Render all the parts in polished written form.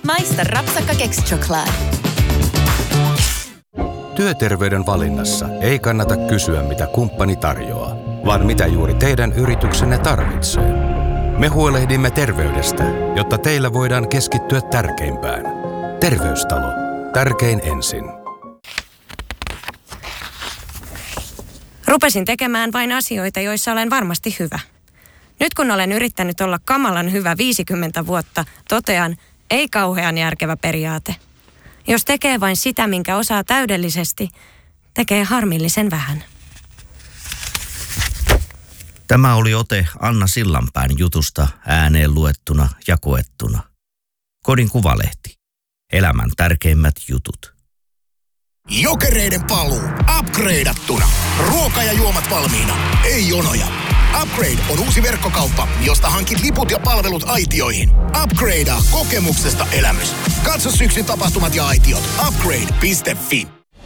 Maista rapsakka keksichoklad. Työterveyden valinnassa ei kannata kysyä, mitä kumppani tarjoaa, vaan mitä juuri teidän yrityksenne tarvitsee. Me huolehdimme terveydestä, jotta teillä voidaan keskittyä tärkeimpään. Terveystalo. Tärkein ensin. Rupesin tekemään vain asioita, joissa olen varmasti hyvä. Nyt kun olen yrittänyt olla kamalan hyvä 50 vuotta, totean, ei kauhean järkevä periaate. Jos tekee vain sitä, minkä osaa täydellisesti, tekee harmillisen vähän. Tämä oli ote Anna Sillanpään jutusta ääneen luettuna ja koettuna. Kodin Kuvalehti. Elämän tärkeimmät jutut. Jokereiden paluu. Upgradeattuna. Ruoka ja juomat valmiina. Ei jonoja. Upgrade on uusi verkkokauppa, josta hankit liput ja palvelut aitioihin. Upgradea kokemuksesta elämys. Katso syksyn tapahtumat ja aitiot. Upgrade.fi.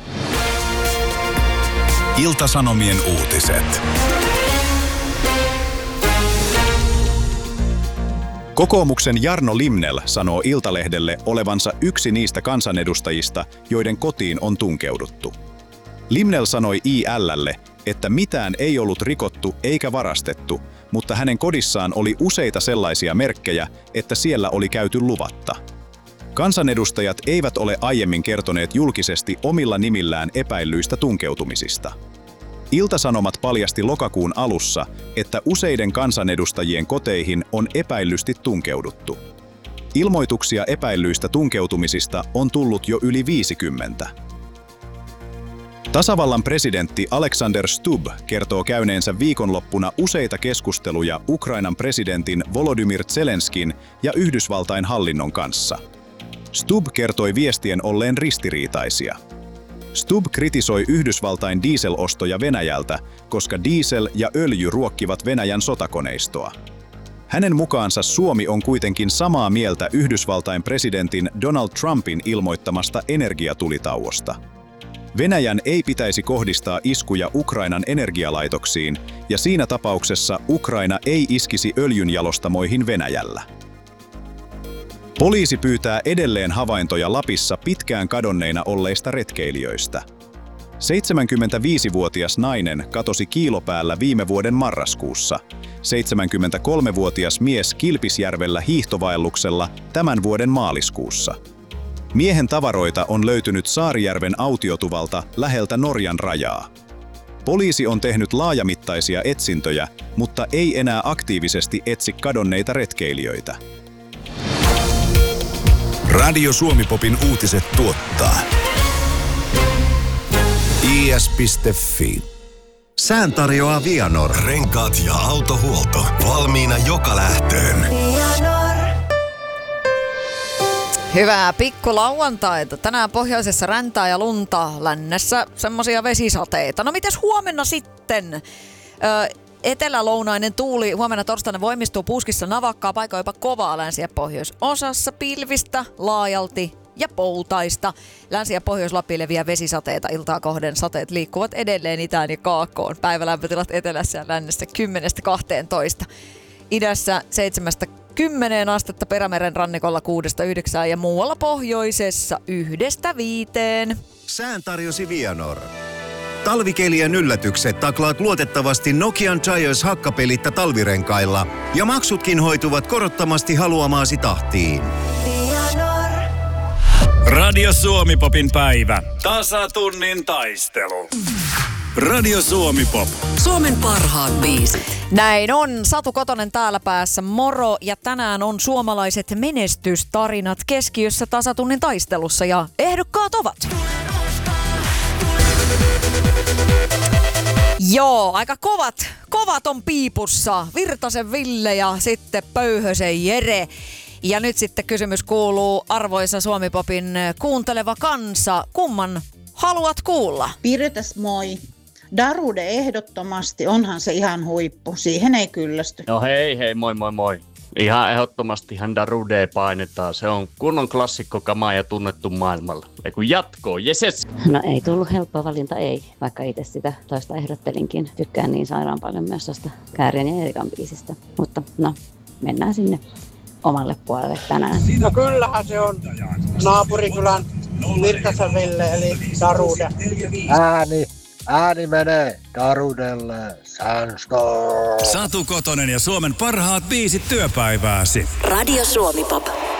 Ilta-Sanomien uutiset. Kokoomuksen Jarno Limnell sanoo Iltalehdelle olevansa yksi niistä kansanedustajista, joiden kotiin on tunkeuduttu. Limnell sanoi IL:lle, että mitään ei ollut rikottu eikä varastettu, mutta hänen kodissaan oli useita sellaisia merkkejä, että siellä oli käyty luvatta. Kansanedustajat eivät ole aiemmin kertoneet julkisesti omilla nimillään epäillyistä tunkeutumisista. Ilta-Sanomat paljasti lokakuun alussa, että useiden kansanedustajien koteihin on epäillysti tunkeuduttu. Ilmoituksia epäillyistä tunkeutumisista on tullut jo yli 50. Tasavallan presidentti Alexander Stubb kertoo käyneensä viikonloppuna useita keskusteluja Ukrainan presidentin Volodymyr Zelenskin ja Yhdysvaltain hallinnon kanssa. Stubb kertoi viestien olleen ristiriitaisia. Stubb kritisoi Yhdysvaltain dieselostoja Venäjältä, koska diesel ja öljy ruokkivat Venäjän sotakoneistoa. Hänen mukaansa Suomi on kuitenkin samaa mieltä Yhdysvaltain presidentin Donald Trumpin ilmoittamasta energiatulitauosta. Venäjän ei pitäisi kohdistaa iskuja Ukrainan energialaitoksiin, ja siinä tapauksessa Ukraina ei iskisi öljynjalostamoihin Venäjällä. Poliisi pyytää edelleen havaintoja Lapissa pitkään kadonneina olleista retkeilijöistä. 75-vuotias nainen katosi Kiilopäällä viime vuoden marraskuussa. 73-vuotias mies Kilpisjärvellä hiihtovaelluksella tämän vuoden maaliskuussa. Miehen tavaroita on löytynyt Saarijärven autiotuvalta läheltä Norjan rajaa. Poliisi on tehnyt laajamittaisia etsintöjä, mutta ei enää aktiivisesti etsi kadonneita retkeilijöitä. Radio Suomi-popin uutiset tuottaa is.fi. Sään tarjoaa Vianor. Renkaat ja autohuolto valmiina joka lähtöön. Hyvää pikkulauantaita. Tänään pohjoisessa räntää ja lunta, lännessä semmosia vesisateita. No mitäs huomenna sitten? Etelälounainen tuuli huomenna torstaina voimistuu puskissa navakkaa, paikoin jopa kovaa länsi- ja pohjoisosassa, pilvistä laajalti ja poutaista. Länsi- ja Pohjois-Lappiin leviää vesisateita iltaa kohden. Sateet liikkuvat edelleen itään ja kaakkoon. Päivälämpötilat etelässä ja lännessä 10-12. Idässä 7-10 astetta, Perämeren rannikolla 6-9 ja muualla pohjoisessa 1-5. Sään tarjosi Vianor. Talvikelien yllätykset taklaat luotettavasti Nokian Giants hakkapelitta talvirenkailla ja maksutkin hoituvat korottomasti haluamaasi tahtiin. Radio Suomi-popin päivä. Tasatunnin taistelu. Radio Suomi-pop. Suomen parhaat biisit. Näin on. Satu Kotonen täällä päässä. Moro. Ja tänään on suomalaiset menestystarinat keskiössä tasatunnin taistelussa. Ja ehdokkaat ovat... Joo, aika kovat on piipussa. Virtasen Ville ja sitten Pöyhösen Jere. Ja nyt sitten kysymys kuuluu, arvoisa Suomi-popin kuunteleva kansa, kumman haluat kuulla? Piritäs moi. Darude ehdottomasti, onhan se ihan huippu. Siihen ei kyllästy. No hei, moi. Ihan ehdottomasti hän Darude painetaan. Se on kunnon klassikkokamaa ja tunnettu maailmalla. Ei kun jatkoo, jeses! No ei tullut helppo valinta, ei. Vaikka itse sitä toista ehdottelinkin. Tykkään niin sairaan paljon myös tuosta Kääriän ja Erikan biisistä. Mutta no, mennään sinne omalle puolelle tänään. No kyllähän se on naapurikylän Virtasen Ville eli Darude. Ääni menee Darudelle. Sandstorm. Satu Kotonen ja Suomen parhaat biisit työpäivääsi. Radio Suomi Pop.